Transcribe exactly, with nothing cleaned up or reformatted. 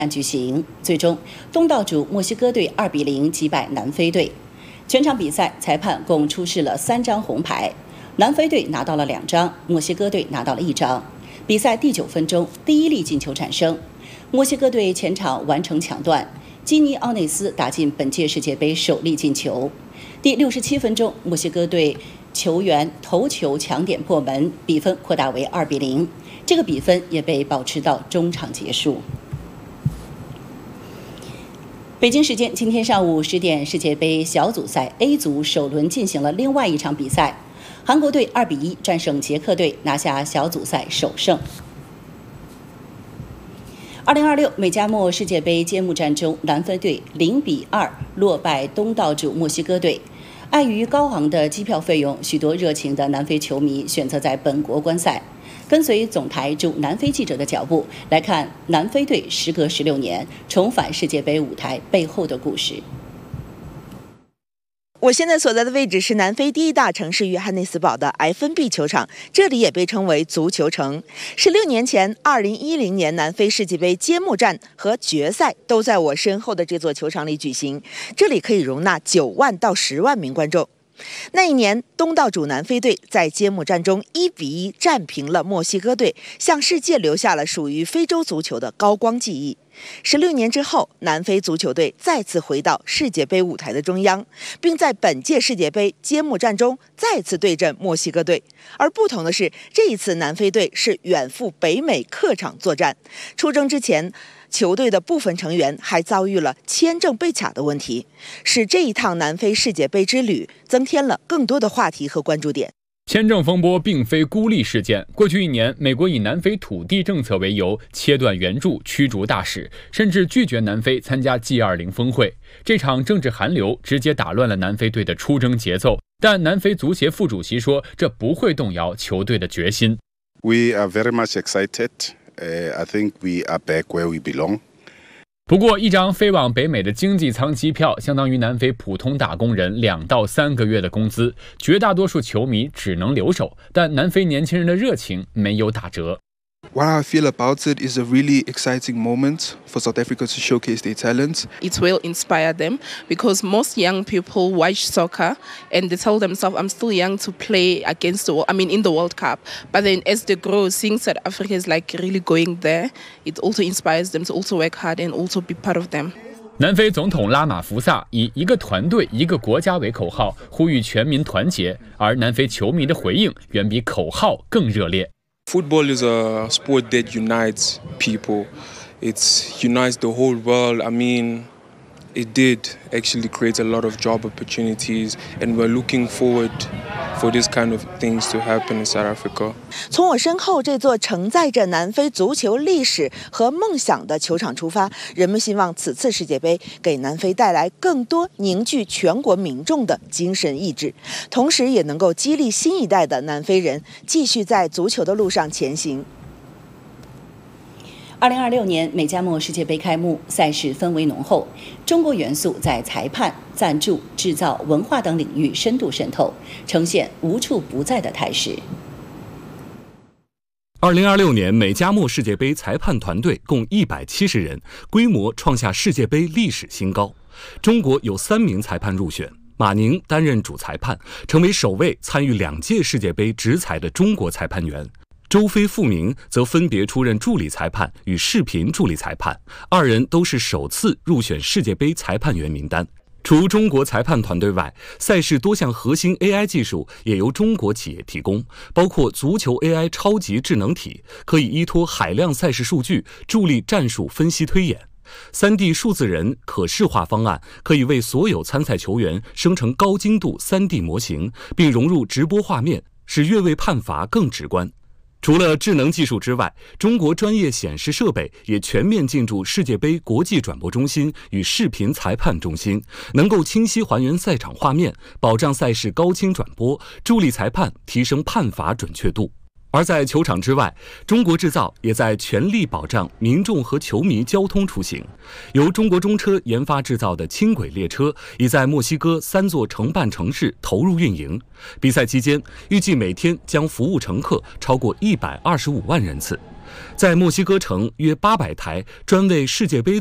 举行，最终东道主墨西哥队二比零击败南非队。全场比赛裁判共出示了三张红牌，南非队拿到了两张，墨西哥队拿到了一张。比赛第九分钟，第一粒进球产生，墨西哥队前场完成抢断，基尼奥内斯打进本届世界杯首粒进球。第六十七分钟，墨西哥队球员头球抢点破门，比分扩大为二比零。这个比分也被保持到中场结束。北京时间今天上午十点，世界杯小组赛 A 组首轮进行了另外一场比赛，韩国队二比一战胜捷克队，拿下小组赛首胜。二零二六美加墨世界杯揭幕战中，南非队零比二落败东道主墨西哥队。碍于高昂的机票费用，许多热情的南非球迷选择在本国观赛。跟随总台驻南非记者的脚步，来看南非队时隔十六年重返世界杯舞台背后的故事。 我现在所在的位置是南非第一大城市约翰内斯堡的 F N B 球场，这里也被称为足球城。十六年前，二零一零年南非世界杯揭幕战和决赛都在我身后的这座球场里举行，这里可以容纳九万到十万名观众。那一年，东道主南非队在揭幕战中一比一战平了墨西哥队，向世界留下了属于非洲足球的高光记忆。十六年之后，南非足球队再次回到世界杯舞台的中央，并在本届世界杯揭幕战中再次对阵墨西哥队。而不同的是，这一次南非队是远赴北美客场作战。出征之前，球队的部分成员还遭遇了签证被卡的问题，使这一趟南非世界杯之旅增添了更多的话题和关注点。 签证风波并非孤立事件。过去一年，美国以南非土地政策为由，切断援助、驱逐大使，甚至拒绝南非参加 G 二十 峰会。这场政治寒流直接打乱了南非队的出征节奏。但南非足协副主席说，这不会动摇球队的决心。 We are very much excited. Uh, I think we are back where we belong. 不过，一张飞往北美的经济舱机票相当于南非普通打工人两到三个月的工资，绝大多数球迷只能留守，但南非年轻人的热情没有打折。 What I feel about it is a really exciting moment for South Africa to showcase their talent. It will inspire them because most young people watch soccer and they tell themselves, I'm still young to play against the world, I mean in the World Cup. But then as they grow, seeing South Africa is like really going there, it also inspires them to also work hard and also be part of them. 南非总统拉马福萨以一个团队一个国家为口号，呼吁全民团结，而南非球迷的回应远比口号更热烈。 Football is a sport that unites people. It unites the whole world. I mean, it did actually create a lot of job opportunities, and we're looking forward for this kind of things to happen in South Africa. 从我身后这座承载着南非足球历史和梦想的球场出发，人们希望此次世界杯给南非带来更多凝聚全国民众的精神意志，同时也能够激励新一代的南非人继续在足球的路上前行。 二零二六年美加墨世界杯开幕，赛事氛围浓厚，中国元素在裁判、赞助、制造、文化等领域深度渗透，呈现无处不在的态势。 二零二六年美加墨世界杯裁判团队共一百七十人，规模创下世界杯历史新高。中国有三名裁判入选，马宁担任主裁判，成为首位参与两届世界杯执裁的中国裁判员。周飞、傅明则分别出任助理裁判与视频助理裁判，二人都是首次入选世界杯裁判员名单。除中国裁判团队外，赛事多项核心 A I 技术也由中国企业提供，包括足球 A I 超级智能体，可以依托海量赛事数据助力战术分析推演。三 D 数字人可视化方案可以为所有参赛球员生成高精度 三 D 模型，并融入直播画面，使越位判罚更直观。除了智能技术之外，中国专业显示设备也全面进驻世界杯国际转播中心与视频裁判中心，能够清晰还原赛场画面，保障赛事高清转播，助力裁判提升判罚准确度。而在球场之外，中国制造也在全力保障民众和球迷交通出行。由中国中车研发制造的轻轨列车已在墨西哥三座承办城市投入运营。比赛期间，预计每天将服务乘客超过一百二十五万人次。 在墨西哥城约八百台专为世界杯